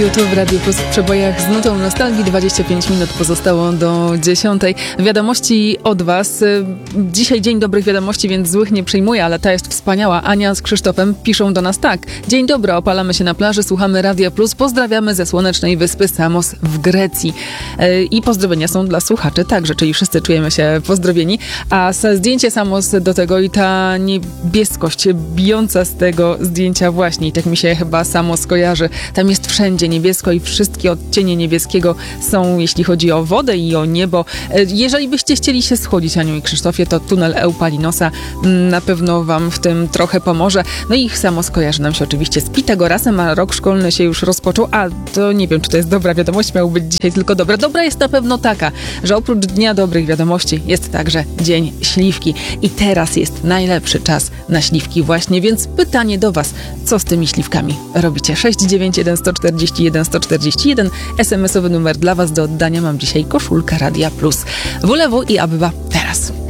Tu w Radiu Plus w przebojach z nutą nostalgii. 25 minut pozostało do 10. Wiadomości od Was. Dzisiaj dzień dobrych wiadomości, więc złych nie przyjmuję, ale ta jest wspaniała. Ania z Krzysztofem piszą do nas tak. Dzień dobry, opalamy się na plaży, słuchamy Radia Plus. Pozdrawiamy ze słonecznej wyspy Samos w Grecji. I pozdrowienia są dla słuchaczy także, czyli wszyscy czujemy się pozdrowieni. A zdjęcie Samos do tego i ta niebieskość bijąca z tego zdjęcia właśnie. I tak mi się chyba Samos kojarzy. Tam jest wszędzie niebiesko i wszystkie odcienie niebieskiego są, jeśli chodzi o wodę i o niebo. Jeżeli byście chcieli się schłodzić, Aniu i Krzysztofie, to tunel Eupalinosa na pewno wam w tym trochę pomoże. No i samo skojarzy nam się oczywiście z Pitagorasem, a rok szkolny się już rozpoczął, a to nie wiem, czy to jest dobra wiadomość, miał być dzisiaj tylko dobra. Dobra jest na pewno taka, że oprócz Dnia Dobrych Wiadomości jest także Dzień Śliwki i teraz jest najlepszy czas na śliwki właśnie, więc pytanie do was, co z tymi śliwkami robicie? 691 141 141 SMS-owy numer dla was do oddania. Mam dzisiaj koszulkę Radia Plus. WLW i Abba teraz.